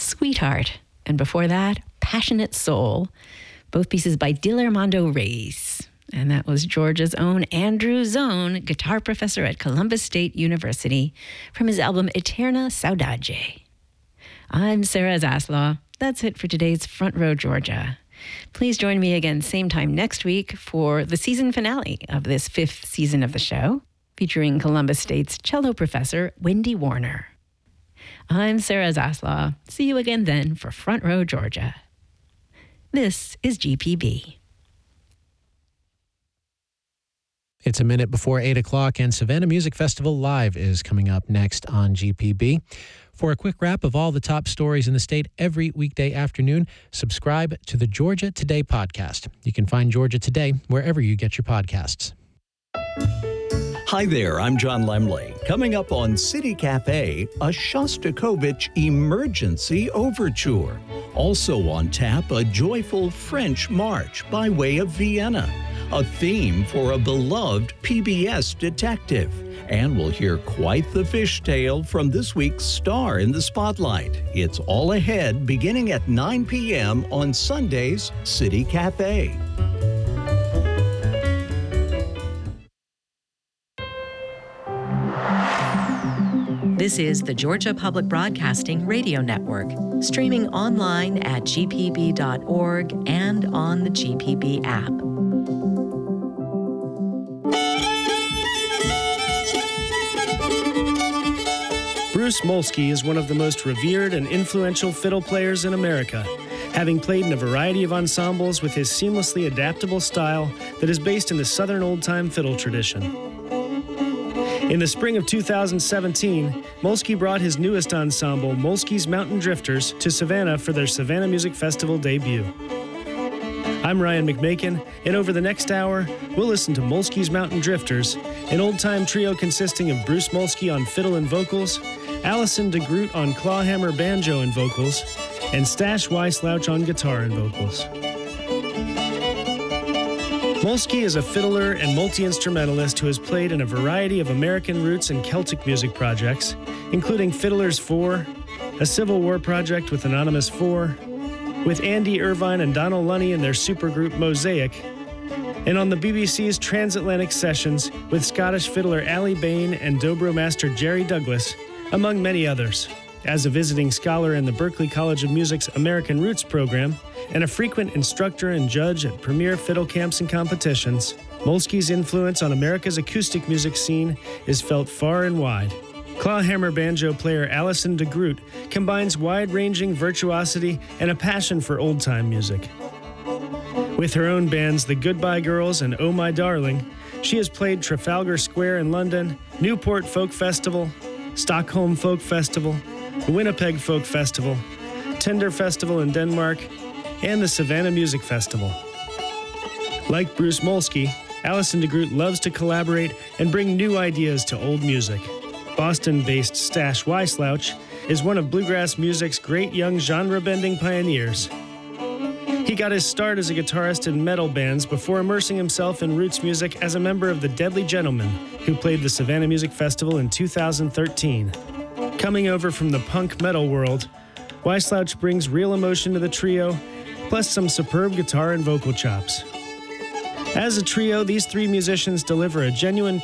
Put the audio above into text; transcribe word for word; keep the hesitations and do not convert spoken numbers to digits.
Sweetheart. And before that, Passionate Soul, both pieces by Dilermando Reis. And that was Georgia's own Andrew Zone, guitar professor at Columbus State University, from his album Eterna Saudade. I'm Sarah Zaslaw. That's it for today's Front Row Georgia. Please join me again same time next week for the season finale of this fifth season of the show, featuring Columbus State's cello professor, Wendy Warner. I'm Sarah Zaslaw. See you again then for Front Row Georgia. This is G P B. It's a minute before eight o'clock, and Savannah Music Festival Live is coming up next on G P B. For a quick wrap of all the top stories in the state every weekday afternoon, subscribe to the Georgia Today podcast. You can find Georgia Today wherever you get your podcasts. Hi there, I'm John Lemley. Coming up on City Cafe, a Shostakovich emergency overture. Also on tap, a joyful French march by way of Vienna. A theme for a beloved P B S detective. And we'll hear quite the fishtail from this week's star in the spotlight. It's all ahead beginning at nine p.m. on Sunday's City Cafe. This is the Georgia Public Broadcasting Radio Network, streaming online at g p b dot org and on the G P B app. Bruce Molsky is one of the most revered and influential fiddle players in America, having played in a variety of ensembles with his seamlessly adaptable style that is based in the Southern old-time fiddle tradition. In the spring of two thousand seventeen, Molsky brought his newest ensemble, Molsky's Mountain Drifters, to Savannah for their Savannah Music Festival debut. I'm Ryan McMakin, and over the next hour, we'll listen to Molsky's Mountain Drifters, an old-time trio consisting of Bruce Molsky on fiddle and vocals, Allison DeGroot on clawhammer banjo and vocals, and Stash Weisslouch on guitar and vocals. Molsky is a fiddler and multi-instrumentalist who has played in a variety of American roots and Celtic music projects, including Fiddlers Four, a Civil War project with Anonymous Four, with Andy Irvine and Donald Lunny and their supergroup Mosaic, and on the B B C's Transatlantic Sessions with Scottish fiddler Ali Bain and dobro master Jerry Douglas, among many others. As a visiting scholar in the Berklee College of Music's American Roots program, and a frequent instructor and judge at premier fiddle camps and competitions, Molsky's influence on America's acoustic music scene is felt far and wide. Clawhammer banjo player Allison DeGroot combines wide-ranging virtuosity and a passion for old-time music. With her own bands, the Goodbye Girls and Oh My Darling, she has played Trafalgar Square in London, Newport Folk Festival, Stockholm Folk Festival, the Winnipeg Folk Festival, Tinder Festival in Denmark, and the Savannah Music Festival. Like Bruce Molsky, Allison DeGroot loves to collaborate and bring new ideas to old music. Boston-based Stash Weisslouch is one of bluegrass music's great young genre-bending pioneers. He got his start as a guitarist in metal bands before immersing himself in roots music as a member of the Deadly Gentlemen, who played the Savannah Music Festival in two thousand thirteen. Coming over from the punk metal world, Weisslouch brings real emotion to the trio, plus some superb guitar and vocal chops. As a trio, these three musicians deliver a genuine